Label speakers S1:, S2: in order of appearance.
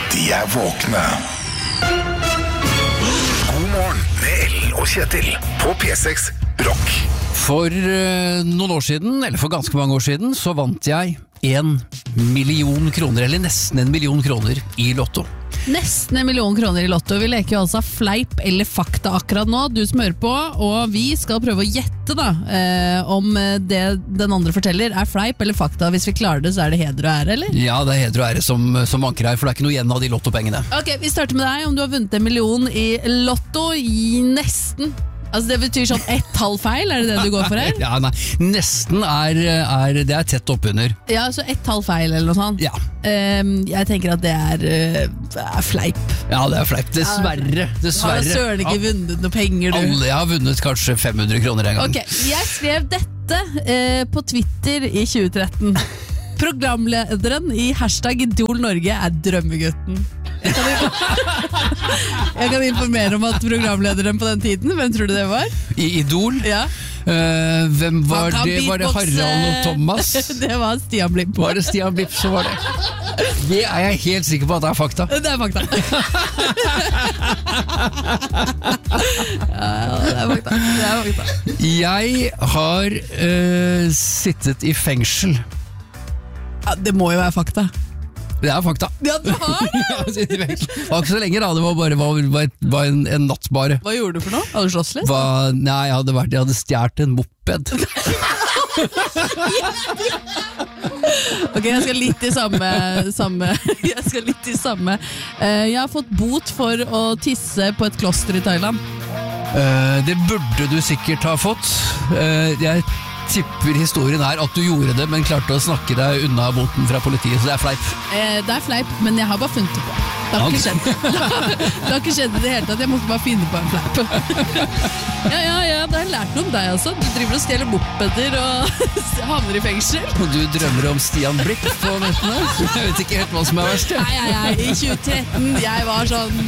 S1: De våkne. God morgen med Ellen og Kjetil på P6 Rock.
S2: For noen år siden, eller for ganske mange år siden, så vant jeg 1 million kroner, eller nesten 1 million kroner i Lotto.
S3: Nesten 1 million kroner i Lotto. Vi leker jo altså fleip eller fakta akkurat nå, du som hører på, og vi skal prøve å gjette da, om det den andre forteller er fleip eller fakta. Hvis vi klarer det, så er det heder og ære, eller?
S2: Ja, det er heder og ære som vanker her, for det er ikke noe igjen av de lottopengene.
S3: Ok, vi starter med deg. Om du har vunnet 1 million i Lotto, i nesten. Altså det betyr sånn 1,5 feil, er det det du går for her?
S2: Ja, nei, nesten det er tett oppunder.
S3: Ja, så 1,5 feil eller noe sånt.
S2: Ja.
S3: Jeg tenker at det er fleip.
S2: Ja, det er fleip. Dessverre.
S3: Har du søren ikke vunnet noe penger, du?
S2: Jeg har vunnet kanskje 500 kroner en gang.
S3: Ok, jeg skrev dette på Twitter i 2013. Programlederen i hashtag Idol Norge er drømmegutten. Jeg kan informere om at programlederen på den tiden, hvem tror du det var?
S2: I Idol?
S3: Ja.
S2: Hvem var det? Var det Harald og Thomas?
S3: Det var Stian Blipp.
S2: Var det Stian Blipp som var det? Det er jeg helt sikker på at det er fakta.
S3: Det er fakta. Ja, det er fakta.
S2: Jeg har sittet i fengsel.
S3: Ja, det må jo være fakta.
S2: Det er fakta.
S3: Ja, du har det!
S2: Det var ikke så lenge da, det var en natt bare.
S3: Hva gjorde du for noe? Hadde du slåss litt?
S2: Nei, jeg hadde stjert en moped.
S3: Ok, jeg skal litt i samme Jeg har fått bot for å tisse på et kloster i Thailand.
S2: Det burde du sikkert ha fått. Jeg tipper historien er at du gjorde det, men klarte å snakke deg unna boten fra politiet, så det er fleip.
S3: Det er fleip, men jeg har bare funnet det på. Det har ikke skjedd. Det har ikke skjedd i det hele tatt. Jeg måtte bare finne på en fleip. Ja, det har lært noe om deg altså. Du driver og stjeler mopeder og havner i fengsel.
S2: Og du drømmer om Stian Blipp på nettene? Jeg vet ikke helt hva som er verst.
S3: Nei, i 2013, jeg var sånn